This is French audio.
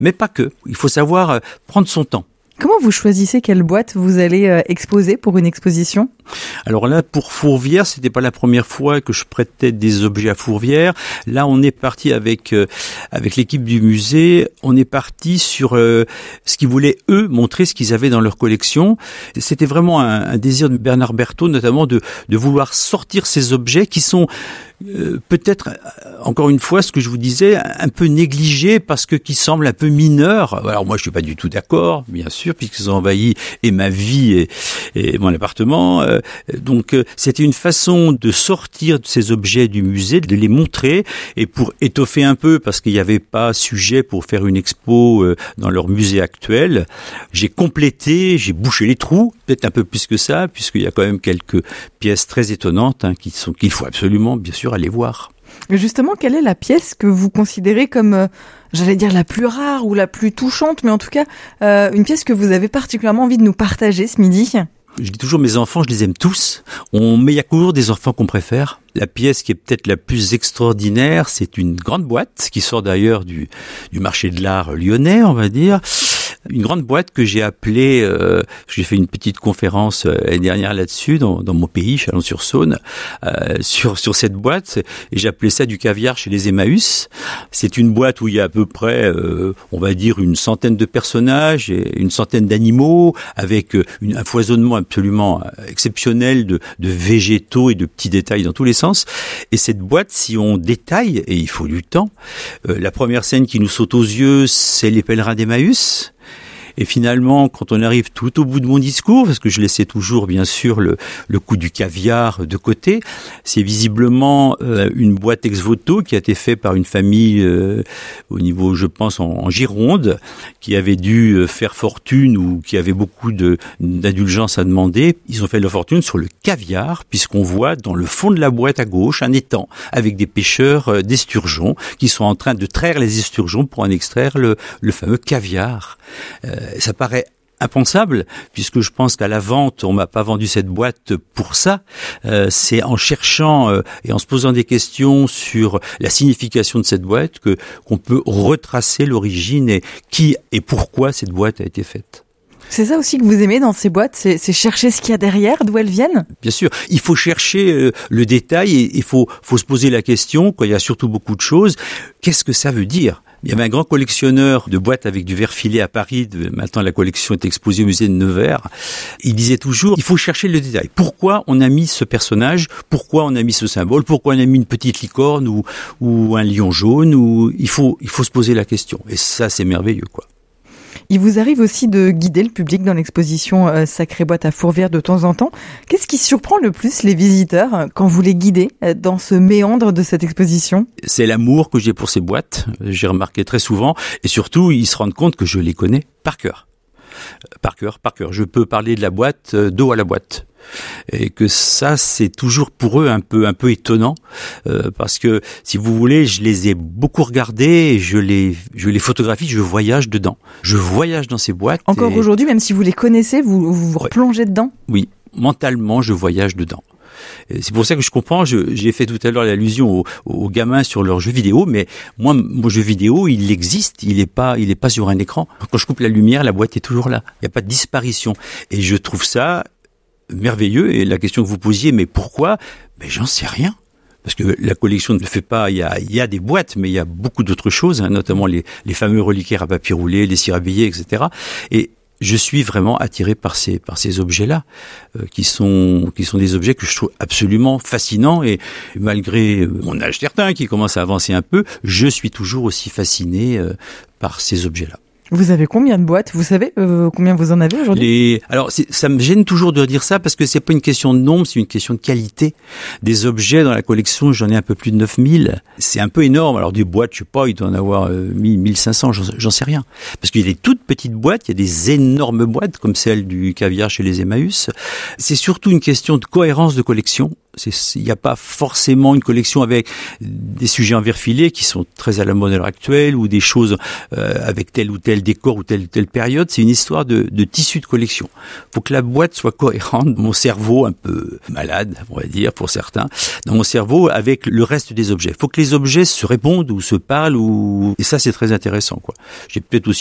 Mais pas que. Il faut savoir prendre son temps. Comment vous choisissez quelle boîte vous allez exposer pour une exposition ? Alors là, pour Fourvière, c'était pas la première fois que je prêtais des objets à Fourvière. Là, on est parti avec l'équipe du musée. On est parti sur ce qu'ils voulaient, eux, montrer ce qu'ils avaient dans leur collection. C'était vraiment un désir de Bernard Berthaud, notamment de vouloir sortir ces objets qui sont peut-être, encore une fois, ce que je vous disais, un peu négligés parce que qui semblent un peu mineurs. Alors moi, je suis pas du tout d'accord, bien sûr, puisqu'ils ont envahi et ma vie et mon appartement. Donc, c'était une façon de sortir de ces objets du musée, de les montrer, et pour étoffer un peu, parce qu'il n'y avait pas sujet pour faire une expo dans leur musée actuel, j'ai complété, j'ai bouché les trous, peut-être un peu plus que ça, puisqu'il y a quand même quelques pièces très étonnantes qu'il faut absolument, bien sûr, aller voir. Justement, quelle est la pièce que vous considérez comme, j'allais dire la plus rare ou la plus touchante, mais en tout cas, une pièce que vous avez particulièrement envie de nous partager ce midi ? Je dis toujours, mes enfants, je les aime tous. Mais il y a toujours des enfants qu'on préfère. La pièce qui est peut-être la plus extraordinaire, c'est une grande boîte qui sort d'ailleurs du marché de l'art lyonnais, on va dire. Une grande boîte que j'ai appelée, j'ai fait une petite conférence l'année dernière là-dessus, dans mon pays, Chalon-sur-Saône, sur cette boîte, et j'ai appelé ça du caviar chez les Emmaüs. C'est une boîte où il y a à peu près, on va dire, une centaine de personnages et une centaine d'animaux, avec un foisonnement absolument exceptionnel de végétaux et de petits détails dans tous les sens. Et cette boîte, si on détaille, et il faut du temps, la première scène qui nous saute aux yeux, c'est les pèlerins d'Emmaüs. Et finalement, quand on arrive tout au bout de mon discours, parce que je laissais toujours, bien sûr, le coup du caviar de côté, c'est visiblement une boîte ex voto qui a été faite par une famille au niveau, je pense, en Gironde, qui avait dû faire fortune ou qui avait beaucoup d'indulgence à demander. Ils ont fait leur fortune sur le caviar, puisqu'on voit dans le fond de la boîte à gauche un étang avec des pêcheurs d'esturgeons qui sont en train de traire les esturgeons pour en extraire le fameux caviar. Ça paraît impensable, puisque je pense qu'à la vente, on m'a pas vendu cette boîte pour ça. C'est en cherchant et en se posant des questions sur la signification de cette boîte qu'on peut retracer l'origine et qui et pourquoi cette boîte a été faite. C'est ça aussi que vous aimez dans ces boîtes, c'est chercher ce qu'il y a derrière, d'où elles viennent ? Bien sûr, il faut chercher le détail et il faut se poser la question, quand il y a surtout beaucoup de choses, qu'est-ce que ça veut dire ? Il y avait un grand collectionneur de boîtes avec du verre filé à Paris. Maintenant, la collection est exposée au musée de Nevers. Il disait toujours, il faut chercher le détail. Pourquoi on a mis ce personnage ? Pourquoi on a mis ce symbole ? Pourquoi on a mis une petite licorne ou un lion jaune ? Il faut se poser la question. Et ça, c'est merveilleux, quoi. Il vous arrive aussi de guider le public dans l'exposition Sacrée Boîte à Fourvière de temps en temps. Qu'est-ce qui surprend le plus les visiteurs quand vous les guidez dans ce méandre de cette exposition ? C'est l'amour que j'ai pour ces boîtes. J'ai remarqué très souvent. Et surtout, ils se rendent compte que je les connais par cœur. Par cœur. Je peux parler de la boîte, dos à la boîte. Et que ça, c'est toujours pour eux un peu étonnant, parce que, si vous voulez, je les ai beaucoup regardés, et je les photographie, je voyage dedans. Je voyage dans ces boîtes. Encore aujourd'hui, même si vous les connaissez, vous replongez dedans ? Oui, mentalement, je voyage dedans. C'est pour ça que je comprends, j'ai fait tout à l'heure l'allusion aux gamins sur leurs jeux vidéo, mais moi, mon jeu vidéo, il existe, il est pas sur un écran. Quand je coupe la lumière, la boîte est toujours là. Il n'y a pas de disparition. Et je trouve ça merveilleux. Et la question que vous posiez, mais pourquoi ? Mais j'en sais rien. Parce que la collection ne fait pas, il y a des boîtes, mais il y a beaucoup d'autres choses, notamment les fameux reliquaires à papier roulé, les cires à billets, etc. Et je suis vraiment attiré par ces objets-là, qui sont des objets que je trouve absolument fascinants, et malgré mon âge certain qui commence à avancer un peu, je suis toujours aussi fasciné par ces objets-là. Vous avez combien de boîtes ? Vous savez combien vous en avez aujourd'hui ? Alors, ça me gêne toujours de dire ça parce que c'est pas une question de nombre, c'est une question de qualité. Des objets dans la collection, j'en ai un peu plus de 9000. C'est un peu énorme. Alors, des boîtes, je sais pas, il doit en avoir 1500, j'en sais rien. Parce qu'il y a des toutes petites boîtes, il y a des énormes boîtes comme celle du caviar chez les Emmaüs. C'est surtout une question de cohérence de collection Il n'y a pas forcément une collection avec des sujets en verre filé qui sont très à la mode à l'heure actuelle, ou des choses avec tel ou tel décor ou telle période. C'est une histoire de tissu de collection. Faut que la boîte soit cohérente. Mon cerveau, un peu malade, on va dire, pour certains, dans mon cerveau, avec le reste des objets. Faut que les objets se répondent ou se parlent, et ça, c'est très intéressant, quoi. J'ai peut-être aussi